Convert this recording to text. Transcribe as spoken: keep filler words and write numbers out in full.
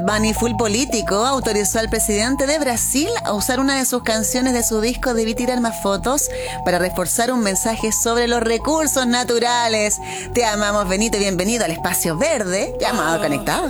Bunny, full político, autorizó al presidente de Brasil a usar una de sus canciones de su disco Debí tirar más fotos para reforzar un mensaje sobre los recursos naturales. Te amamos, Benito, bienvenido al espacio verde. Llamado Conectado.